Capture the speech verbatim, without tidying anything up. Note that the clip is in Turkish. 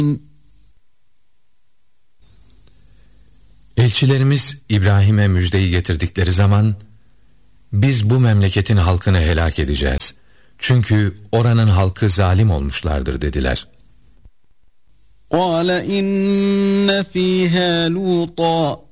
Elçilerimiz İbrahim'e müjdeyi getirdikleri zaman, biz bu memleketin halkını helak edeceğiz. Çünkü oranın halkı zalim olmuşlardır dediler. قَالَ إِنَّ فِيهَا لُوطًا